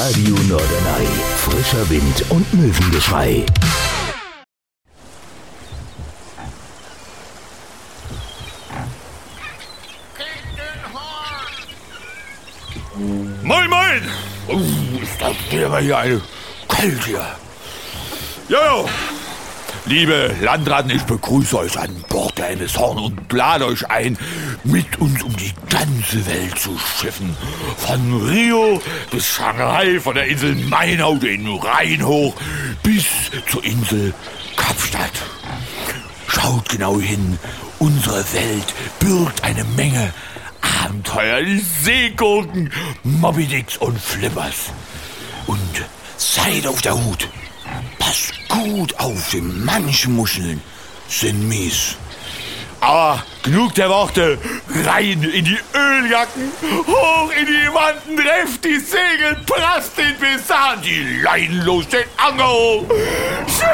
Radio Norderney. Frischer Wind und Möwengeschrei. Moin, moin! Ist das hier eine kalt hier. Jojo! Liebe Landratten, ich begrüße euch an Bord der MS Horn und lade euch ein, mit uns um die ganze Welt zu schiffen. Von Rio bis Shanghai, von der Insel Mainau den Rhein hoch bis zur Insel Kapstadt. Schaut genau hin, unsere Welt birgt eine Menge Abenteuer, Seegurken, Moby Dicks und Flippers. Und seid auf der Hut. Passt gut auf, denn manche Muscheln sind mies. Aber genug der Worte, rein in die Öljacken, hoch in die Wanten, trefft die Segel, prasst den Besan, die Leinen los, den Anger hoch.